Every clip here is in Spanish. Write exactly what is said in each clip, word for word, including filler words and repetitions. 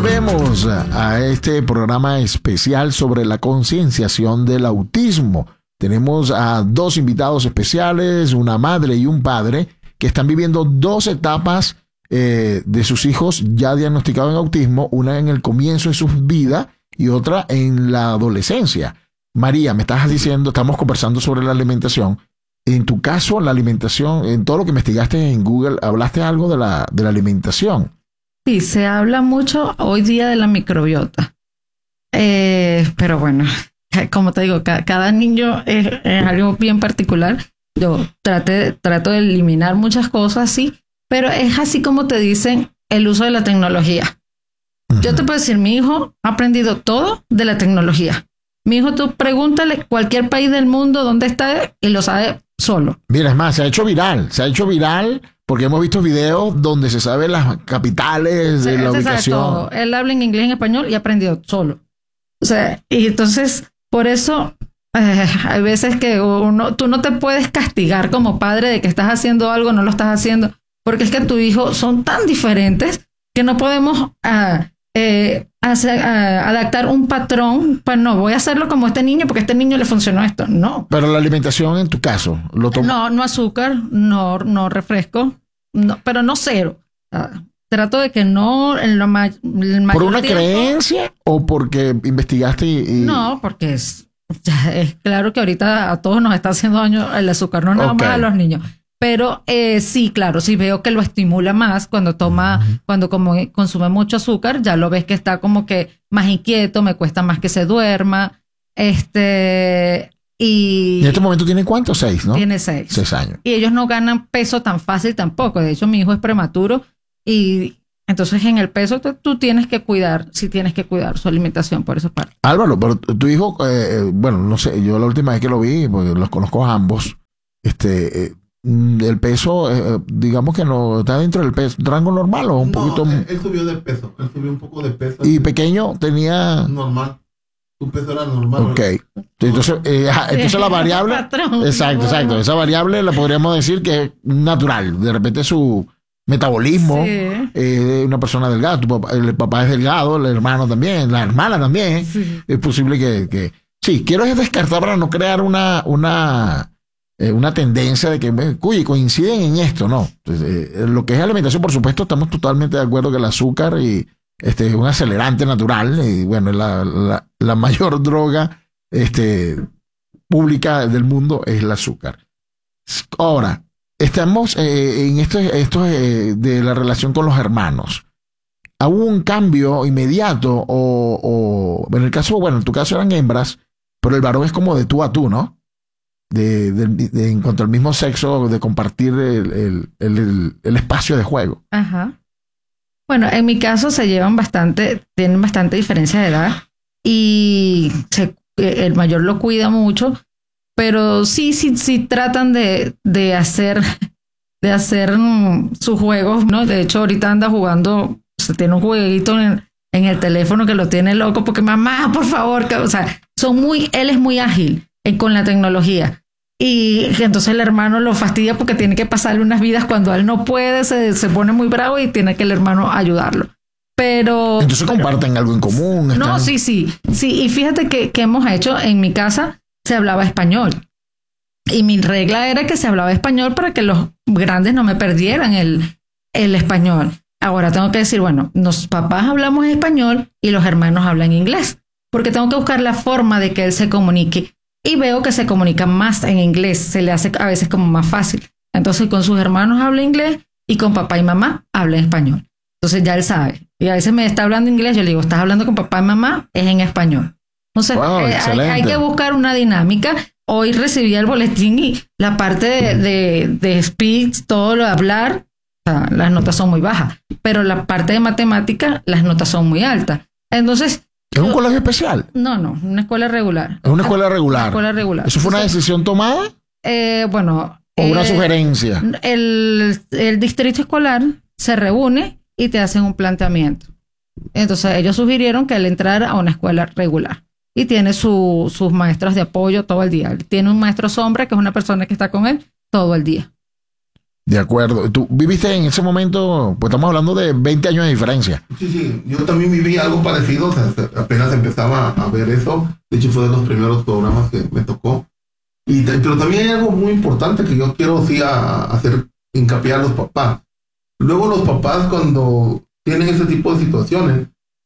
Volvemos a este programa especial sobre la concienciación del autismo. Tenemos a dos invitados especiales, una madre y un padre, que están viviendo dos etapas eh, de sus hijos ya diagnosticados en autismo, una en el comienzo de sus vidas y otra en la adolescencia. María, me estás diciendo, estamos conversando sobre la alimentación. En tu caso, la alimentación, en todo lo que investigaste en Google, hablaste algo de la, de la alimentación. Sí, se habla mucho hoy día de la microbiota. Eh, pero bueno, como te digo, ca cada niño es, es algo bien particular. Yo traté, trato de eliminar muchas cosas, sí, pero es así como te dicen el uso de la tecnología. Uh-huh. Yo te puedo decir, mi hijo ha aprendido todo de la tecnología. Mi hijo, tú pregúntale cualquier país del mundo dónde está y lo sabe solo. Mira, es más, se ha hecho viral, se ha hecho viral porque hemos visto videos donde se sabe las capitales de sí, la se ubicación. Sabe todo. Él habla en inglés y en español y ha aprendido solo. O sea, y entonces, por eso, eh, hay veces que uno, tú no te puedes castigar como padre de que estás haciendo algo, no lo estás haciendo, porque es que tu hijo son tan diferentes que no podemos uh, eh, hacer, uh, adaptar un patrón. Pues no, voy a hacerlo como este niño porque a este niño le funcionó esto. No. Pero la alimentación en tu caso, ¿lo tomas? No, no azúcar, no, no refresco, no, pero no cero. Uh, trato de que no en lo ma ¿Por una tiempo, creencia o porque investigaste y, y... No, porque es, es claro que ahorita a todos nos está haciendo daño el azúcar, no nada okay. más a los niños. Pero eh, sí, claro, sí veo que lo estimula más cuando toma, uh-huh. cuando como consume mucho azúcar, ya lo ves que está como que más inquieto, me cuesta más que se duerma. Este... Y en este momento tiene ¿cuánto? Seis, ¿no? Tiene seis. Seis años. Y ellos no ganan peso tan fácil tampoco. De hecho, mi hijo es prematuro y entonces en el peso tú, tú tienes que cuidar, sí tienes que cuidar su alimentación por esa parte. Álvaro, pero tu hijo, eh, bueno, no sé, yo la última vez que lo vi, porque los conozco a ambos, este, eh, el peso, eh, digamos que no está dentro del peso, rango normal o un no, poquito. Él, él subió de peso, él subió un poco de peso. Y pequeño tenía. Normal. Tu peso era normal. Ok. Entonces, eh, entonces la variable. Exacto, exacto. Esa variable la podríamos decir que es natural. De repente su metabolismo, sí. eh, una persona delgada, tu papá, el papá es delgado, el hermano también, la hermana también. Sí. Es posible que, que. Sí, quiero descartar para no crear una, una, eh, una tendencia de que, uy, coinciden en esto, ¿no? Entonces, eh, lo que es alimentación, por supuesto, estamos totalmente de acuerdo que el azúcar y. Este es un acelerante natural y bueno, la, la, la mayor droga este, pública del mundo es el azúcar. Ahora, estamos eh, en esto, esto eh, de la relación con los hermanos. ¿Hubo un cambio inmediato o, o en el caso, bueno, en tu caso eran hembras, pero el varón es como de tú a tú, ¿no? De, de, de en cuanto al mismo sexo, de compartir el, el, el, el, el espacio de juego. Ajá. Bueno, en mi caso se llevan bastante, tienen bastante diferencia de edad y se, el mayor lo cuida mucho, pero sí, sí, sí tratan de, de hacer, de hacer um, sus juegos, ¿no? De hecho, ahorita anda jugando, se tiene un jueguito en, en el teléfono que lo tiene loco porque mamá, por favor, que, o sea, son muy, él es muy ágil eh, con la tecnología. Y entonces el hermano lo fastidia porque tiene que pasarle unas vidas cuando él no puede, se, se pone muy bravo y tiene que el hermano ayudarlo. Pero... Entonces comparten pero, algo en común. No, están... sí, sí. Sí, y fíjate que, que hemos hecho, en mi casa se hablaba español. Y mi regla era que se hablaba español para que los grandes no me perdieran el, el español. Ahora tengo que decir, bueno, los papás hablamos español y los hermanos hablan inglés. Porque tengo que buscar la forma de que él se comunique. Y veo que se comunica más en inglés, se le hace a veces como más fácil. Entonces con sus hermanos habla inglés y con papá y mamá habla español. Entonces ya él sabe. Y a veces me está hablando inglés, yo le digo, ¿estás hablando con papá y mamá? Es en español. Entonces wow, eh, hay, hay que buscar una dinámica. Hoy recibí el boletín y la parte de, de, de speech, todo lo de hablar, o sea, las notas son muy bajas. Pero la parte de matemática, las notas son muy altas. Entonces... ¿Es un colegio especial? No, no, una escuela regular. Es una escuela regular. Una escuela regular. ¿Eso fue una decisión tomada? Eh, bueno. ¿O una eh, sugerencia? El, el distrito escolar se reúne y te hacen un planteamiento. Entonces ellos sugirieron que él entrara a una escuela regular. Y tiene su, sus maestros de apoyo todo el día. Tiene un maestro sombra que es una persona que está con él todo el día. De acuerdo. ¿Tú viviste en ese momento? Pues estamos hablando de veinte años de diferencia. Sí, sí. Yo también viví algo parecido. O sea, apenas empezaba a ver eso. De hecho, fue de los primeros programas que me tocó. Y, pero también hay algo muy importante que yo quiero sí a, a hacer hincapié a los papás. Luego los papás cuando tienen ese tipo de situaciones,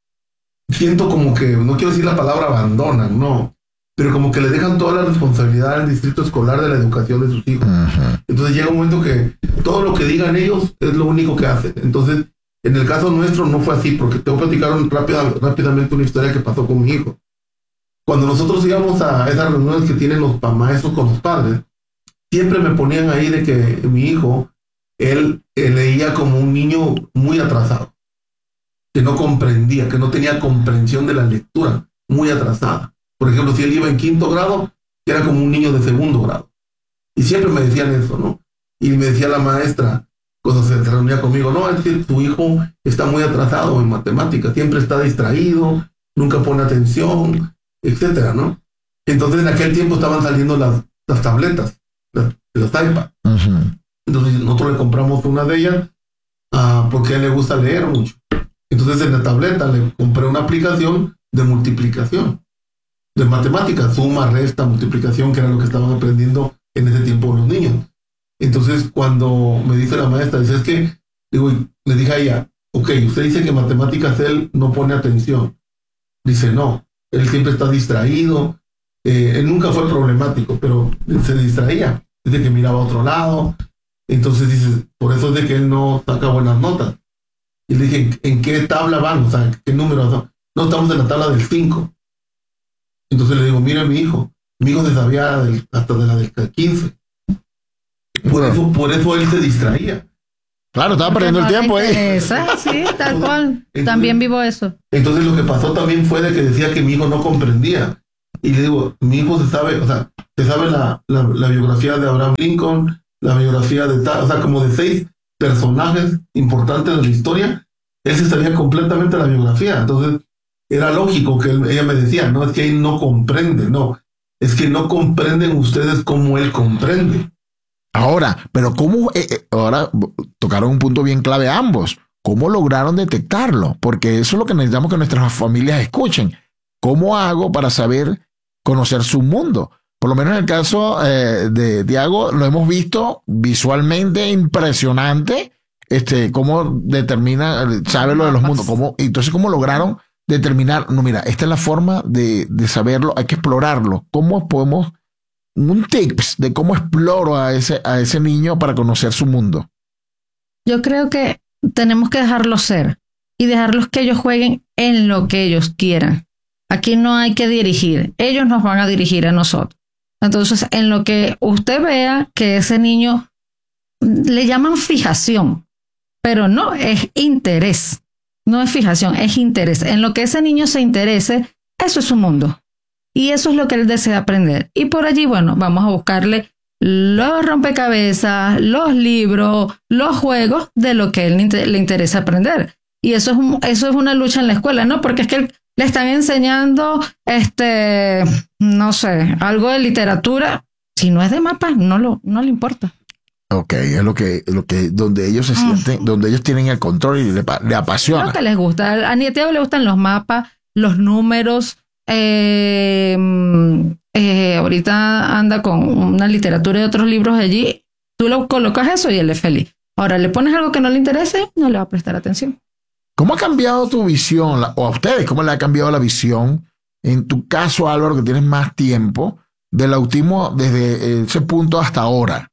siento como que, no quiero decir la palabra abandonan, no, pero como que le dejan toda la responsabilidad al distrito escolar de la educación de sus hijos. Uh-huh. Entonces llega un momento que todo lo que digan ellos es lo único que hacen. Entonces, en el caso nuestro no fue así, porque te voy a platicar rápida, rápidamente una historia que pasó con mi hijo. Cuando nosotros íbamos a esas reuniones que tienen los maestros con los padres, siempre me ponían ahí de que mi hijo, él, él leía como un niño muy atrasado, que no comprendía, que no tenía comprensión de la lectura, muy atrasada. Por ejemplo, si él iba en quinto grado, era como un niño de segundo grado. Y siempre me decían eso, ¿no? Y me decía la maestra, cuando se reunía conmigo, no, es que tu hijo está muy atrasado en matemáticas, siempre está distraído, nunca pone atención, etcétera, ¿no? Entonces en aquel tiempo estaban saliendo las, las tabletas, las, las iPad. Uh-huh. Entonces nosotros le compramos una de ellas uh, porque a él le gusta leer mucho. Entonces en la tableta le compré una aplicación de multiplicación, de matemáticas, suma, resta, multiplicación, que era lo que estaban aprendiendo en ese tiempo los niños. Entonces cuando me dice la maestra, dice, es que, digo, le dije a ella, ok, usted dice que matemáticas él no pone atención. Dice, no, él siempre está distraído, eh, él nunca fue problemático, pero se distraía, desde que miraba a otro lado. Entonces dice, por eso es de que él no saca buenas notas. Y le dije, ¿en qué tabla van? O sea, ¿qué número son? No, estamos en la tabla del cinco. Entonces le digo, mira mi hijo, mi hijo se sabía del, hasta de la del quince. Por eso, por eso él se distraía. Claro, estaba perdiendo el tiempo ahí. ¿eh? Sí, tal cual. Entonces, también vivo eso. Entonces lo que pasó también fue de que decía que mi hijo no comprendía. Y le digo, mi hijo se sabe, o sea, se sabe la, la, la biografía de Abraham Lincoln, la biografía de tal, o sea, como de seis personajes importantes de la historia, él se sabía completamente la biografía. Entonces, era lógico que él, ella me decía, no es que él no comprende, no, es que no comprenden ustedes como él comprende. Ahora, pero ¿cómo? Eh, eh, ahora tocaron un punto bien clave ambos. ¿Cómo lograron detectarlo? Porque eso es lo que necesitamos que nuestras familias escuchen. ¿Cómo hago para saber conocer su mundo? Por lo menos en el caso eh, de Tiago, lo hemos visto visualmente impresionante, este, cómo determina, sabe lo de los mundos, cómo, entonces cómo lograron determinar, no, mira, esta es la forma de, de saberlo, hay que explorarlo. ¿Cómo podemos, un tips de cómo exploro a ese, a ese niño para conocer su mundo? Yo creo que tenemos que dejarlos ser y dejarlos que ellos jueguen en lo que ellos quieran. Aquí no hay que dirigir, ellos nos van a dirigir a nosotros. Entonces, en lo que usted vea que ese niño le llaman fijación, pero no, es interés. No es fijación, es interés. En lo que ese niño se interese, eso es su mundo. Y eso es lo que él desea aprender. Y por allí, bueno, vamos a buscarle los rompecabezas, los libros, los juegos de lo que él le interesa aprender. Y eso es, un, eso es una lucha en la escuela, ¿no? Porque es que él, le están enseñando, este, no sé, algo de literatura. Si no es de mapas, no, lo, no le importa. Ok, es lo que, lo que, donde ellos se sienten, uh-huh. donde ellos tienen el control y le, le apasiona. Lo que les gusta. A Nieteo le gustan los mapas, los números. Eh, eh, ahorita anda con una literatura y otros libros allí. Tú lo colocas eso y él es feliz. Ahora, le pones algo que no le interese, no le va a prestar atención. ¿Cómo ha cambiado tu visión, o a ustedes, cómo le ha cambiado la visión, en tu caso, Álvaro, que tienes más tiempo, del autismo desde ese punto hasta ahora?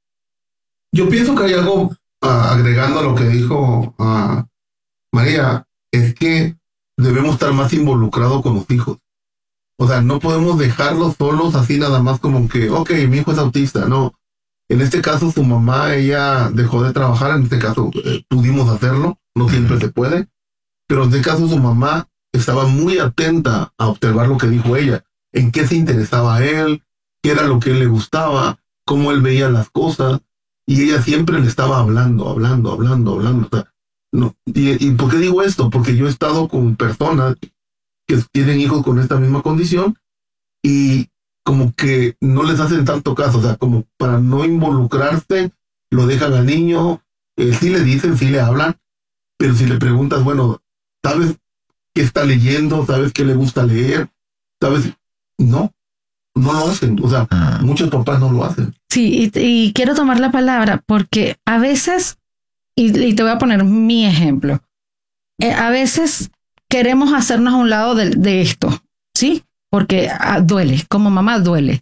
Yo pienso que hay algo, uh, agregando a lo que dijo uh, María, es que debemos estar más involucrados con los hijos. O sea, no podemos dejarlos solos así nada más como que, ok, mi hijo es autista. No, en este caso su mamá, ella dejó de trabajar, en este caso eh, pudimos hacerlo. No siempre se puede, pero en este caso su mamá estaba muy atenta a observar lo que dijo ella, en qué se interesaba él, qué era lo que él le gustaba, cómo él veía las cosas, y ella siempre le estaba hablando, hablando, hablando, hablando. O sea, no. y, ¿Y por qué digo esto? Porque yo he estado con personas que tienen hijos con esta misma condición y como que no les hacen tanto caso, o sea, como para no involucrarse lo dejan al niño, eh, sí le dicen, sí le hablan, pero si le preguntas, bueno, ¿sabes qué está leyendo? ¿Sabes qué le gusta leer? ¿Sabes? No, no lo hacen. O sea, ah. muchos papás no lo hacen. Sí, y, y quiero tomar la palabra porque a veces, y, y te voy a poner mi ejemplo, eh, a veces queremos hacernos a un lado de, de esto, ¿sí? Porque ah, duele, como mamá duele.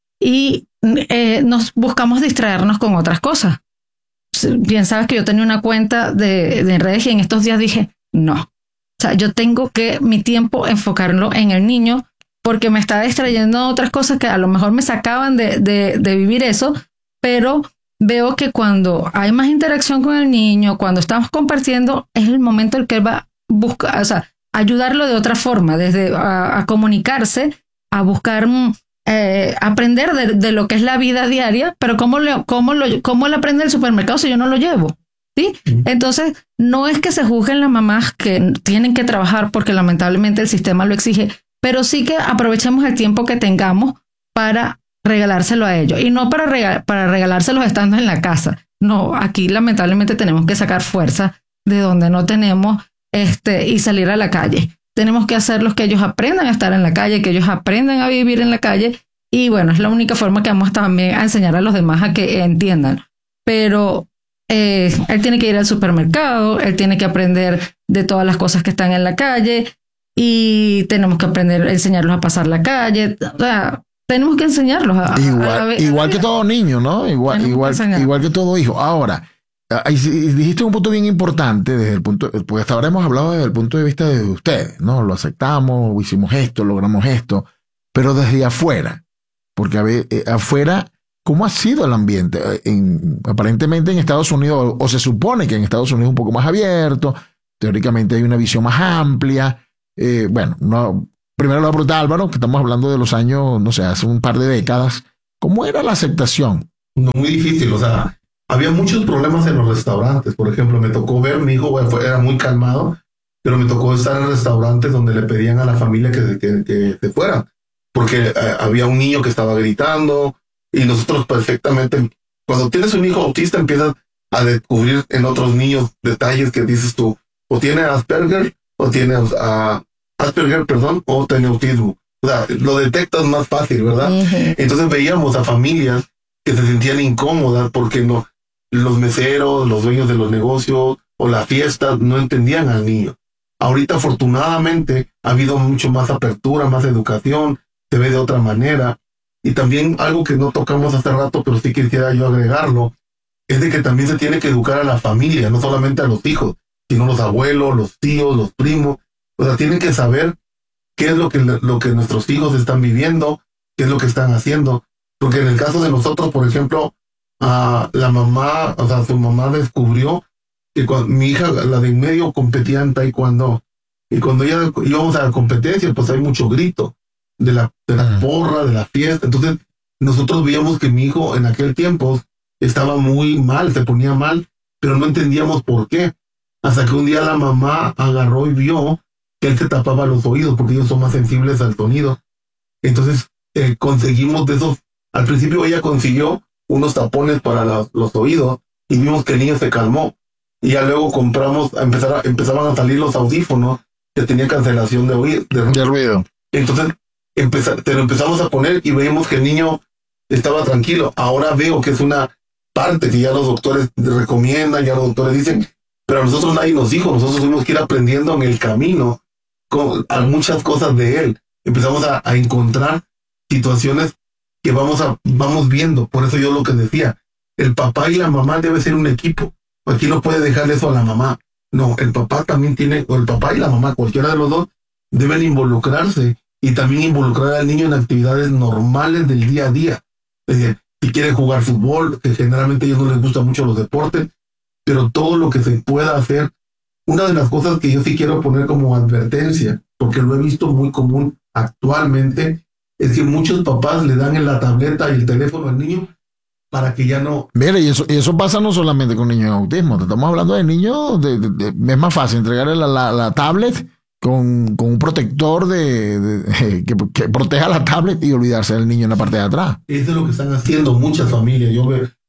Y eh, nos buscamos distraernos con otras cosas. Bien sabes que yo tenía una cuenta de, de redes y en estos días dije, no. O sea, yo tengo que mi tiempo enfocarlo en el niño porque me está distrayendo otras cosas que a lo mejor me sacaban de, de, de vivir eso, pero veo que cuando hay más interacción con el niño, cuando estamos compartiendo, es el momento en el que él va a buscar, o sea, ayudarlo de otra forma, desde a, a comunicarse, a buscar... Eh, aprender de, de lo que es la vida diaria, pero ¿cómo, le, cómo, lo, cómo él aprende el supermercado si yo no lo llevo? ¿Sí? Mm. Entonces, no es que se juzguen las mamás que tienen que trabajar porque lamentablemente el sistema lo exige, pero sí que aprovechemos el tiempo que tengamos para regalárselo a ellos y no para, regal, para regalárselos estando en la casa. No, aquí lamentablemente tenemos que sacar fuerza de donde no tenemos este, y salir a la calle. Tenemos que hacerlos que ellos aprendan a estar en la calle, que ellos aprendan a vivir en la calle. Y bueno, es la única forma que vamos también a enseñar a los demás a que entiendan. Pero eh, él tiene que ir al supermercado, él tiene que aprender de todas las cosas que están en la calle y tenemos que aprender a enseñarlos a pasar la calle. O sea, tenemos que enseñarlos a... Igual, a, a, a igual que todo niño, ¿no? Igual, igual, que igual que todo hijo. Ahora... dijiste un punto bien importante desde el punto, pues hasta ahora hemos hablado desde el punto de vista de ustedes, ¿no? Lo aceptamos, hicimos esto, logramos esto, pero desde afuera, porque a ver, eh, afuera, ¿cómo ha sido el ambiente? En, aparentemente en Estados Unidos, o, o se supone que en Estados Unidos es un poco más abierto, teóricamente hay una visión más amplia, eh, bueno, no, primero lo aporta Álvaro, que estamos hablando de los años, no sé, hace un par de décadas, ¿cómo era la aceptación? No, muy difícil, o sea, había muchos problemas en los restaurantes. Por ejemplo, me tocó ver, mi hijo bueno, era muy calmado, pero me tocó estar en restaurantes donde le pedían a la familia que, que, que se fueran, porque eh, había un niño que estaba gritando y nosotros perfectamente, cuando tienes un hijo autista empiezas a descubrir en otros niños detalles que dices tú, o tiene Asperger, o tiene uh, Asperger, perdón, o tiene autismo. O sea, lo detectas más fácil, ¿verdad? Uh-huh. Entonces veíamos a familias que se sentían incómodas porque no... los meseros, los dueños de los negocios o las fiestas no entendían al niño. Ahorita afortunadamente ha habido mucho más apertura, más educación, se ve de otra manera. Y también algo que no tocamos hace rato, pero sí quisiera yo agregarlo, es de que también se tiene que educar a la familia, no solamente a los hijos, sino los abuelos, los tíos, los primos. O sea, tienen que saber qué es lo que, lo que nuestros hijos están viviendo, qué es lo que están haciendo. Porque en el caso de nosotros, por ejemplo, Uh, la mamá, o sea, su mamá descubrió que cuando, mi hija, la de en medio, competía en taekwondo. Y cuando ella íbamos a la competencia, pues hay mucho grito de la, de la porra, de la fiesta. Entonces, nosotros veíamos que mi hijo en aquel tiempo estaba muy mal, se ponía mal, pero no entendíamos por qué. Hasta que un día la mamá agarró y vio que él se tapaba los oídos, porque ellos son más sensibles al sonido. Entonces, eh, conseguimos de esos, al principio ella consiguió unos tapones para la, los oídos y vimos que el niño se calmó. Y ya luego compramos, a empezar a, empezaban a salir los audífonos que tenían cancelación de, oído, de, de ruido. Entonces empeza, te lo empezamos a poner y veíamos que el niño estaba tranquilo. Ahora veo que es una parte que ya los doctores recomiendan, ya los doctores dicen, pero a nosotros nadie nos dijo, nosotros tuvimos que ir aprendiendo en el camino con, a muchas cosas de él. Empezamos a, a encontrar situaciones que vamos a vamos viendo. Por eso yo lo que decía, el papá y la mamá debe ser un equipo. Aquí no puede dejarle eso a la mamá. No, el papá también tiene, o el papá y la mamá, cualquiera de los dos, deben involucrarse y también involucrar al niño en actividades normales del día a día. Eh, si quiere jugar fútbol, que generalmente a ellos no les gustan mucho los deportes, pero todo lo que se pueda hacer. Una de las cosas que yo sí quiero poner como advertencia, porque lo he visto muy común actualmente, es que muchos papás le dan en la tableta y el teléfono al niño para que ya no... Mira, y eso, y eso pasa no solamente con niños en autismo, te estamos hablando de niños, de, de, de, es más fácil entregarle la, la, la tablet con, con un protector de, de, de que, que proteja la tablet y olvidarse del niño en la parte de atrás. Eso es lo que están haciendo muchas familias. Yo he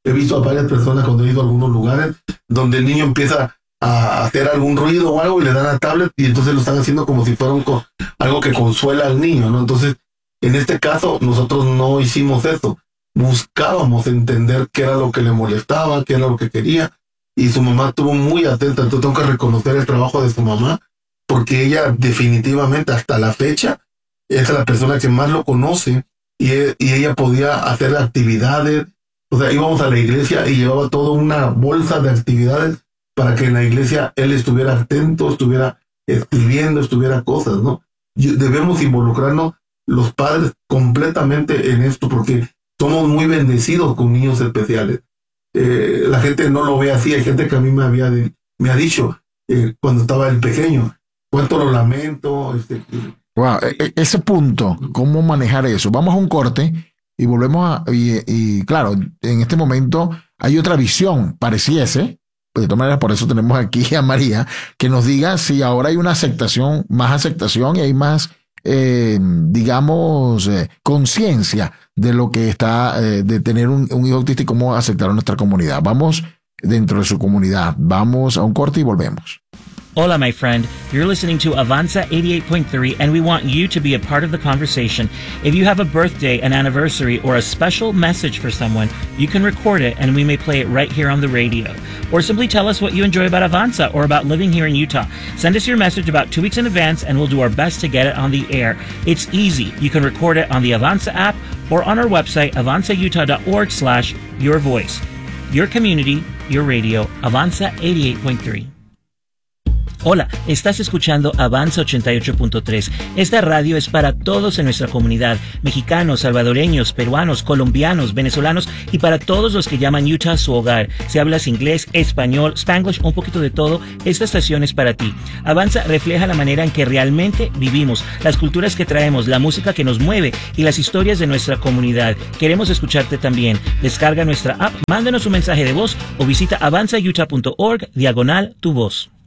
he visto a varias personas cuando he ido a algunos lugares donde el niño empieza a hacer algún ruido o algo y le dan la tablet y entonces lo están haciendo como si fuera un co- algo que consuela al niño, ¿no? Entonces, en este caso, nosotros no hicimos eso. Buscábamos entender qué era lo que le molestaba, qué era lo que quería, y su mamá estuvo muy atenta. Entonces tengo que reconocer el trabajo de su mamá, porque ella definitivamente hasta la fecha es la persona que más lo conoce, y, y ella podía hacer actividades. O sea, íbamos a la iglesia y llevaba toda una bolsa de actividades para que en la iglesia él estuviera atento, estuviera escribiendo, estuviera cosas, ¿no? Y debemos involucrarnos los padres completamente en esto, porque somos muy bendecidos con niños especiales. Eh, la gente no lo ve así. Hay gente que a mí me había de, me ha dicho eh, cuando estaba el pequeño, cuánto lo lamento. Este, wow, ese punto, cómo manejar eso. Vamos a un corte y volvemos a, y, y claro, en este momento hay otra visión, pareciese. De todas maneras, por eso tenemos aquí a María, que nos diga si ahora hay una aceptación, más aceptación y hay más, eh, digamos, eh, conciencia de lo que está, eh, de tener un, un hijo autista y cómo aceptar a nuestra comunidad. Vamos dentro de su comunidad. Vamos a un corte y volvemos. Hola, my friend. You're listening to Avanza eighty-eight point three, and we want you to be a part of the conversation. If you have a birthday, an anniversary, or a special message for someone, you can record it, and we may play it right here on the radio. Or simply tell us what you enjoy about Avanza or about living here in Utah. Send us your message about two weeks in advance, and we'll do our best to get it on the air. It's easy. You can record it on the Avanza app or on our website, avanza utah dot org slash your voice. Your community, your radio, Avanza eighty-eight point three. Hola, estás escuchando Avanza ochenta y ocho punto tres. Esta radio es para todos en nuestra comunidad, mexicanos, salvadoreños, peruanos, colombianos, venezolanos y para todos los que llaman Utah su hogar. Si hablas inglés, español, Spanglish, un poquito de todo, esta estación es para ti. Avanza refleja la manera en que realmente vivimos, las culturas que traemos, la música que nos mueve y las historias de nuestra comunidad. Queremos escucharte también. Descarga nuestra app, mándanos un mensaje de voz o visita avanza utah punto org diagonal tu voz.